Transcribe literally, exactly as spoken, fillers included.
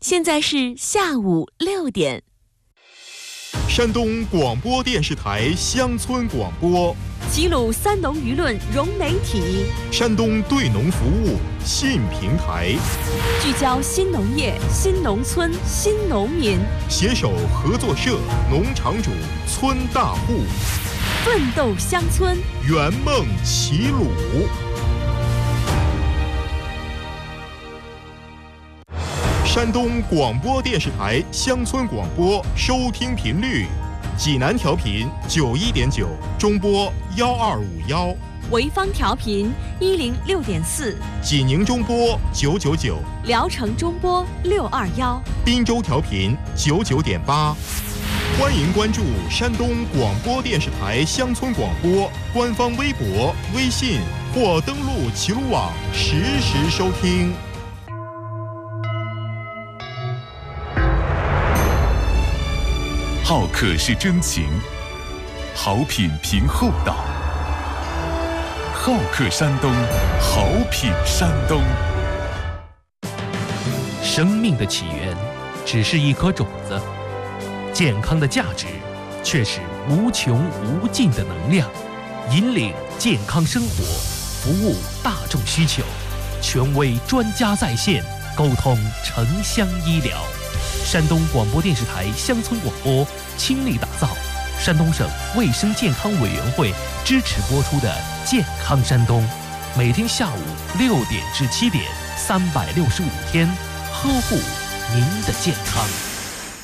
现在是下午六点。 山东广播电视台乡村广播， 齐鲁三农舆论融媒体， 山东对农服务新平台， 聚焦新农业、新农村、新农民， 携手合作社、农场主、村大户， 奋斗乡村， 圆梦齐鲁。山东广播电视台乡村广播收听频率：济南调频九一点九，中波幺二五幺； 潍坊调频一零六点四， 济宁中波九九九， 聊城中波六二幺， 滨州调频九九点八。欢迎关注山东广播电视台乡村广播官方微博、微信或登录齐鲁网实时收听。 好客是真情，好品凭厚道。好客山东，好品山东。 生命的起源只是一颗种子，健康的价值却是无穷无尽的能量。引领健康生活，服务大众需求，权威专家在线，沟通城乡医疗。山东广播电视台乡村广播倾力打造山东省卫生健康委员会支持播出的《健康山东》，每天下午六点至七点，三百六十五天，呵护您的健康。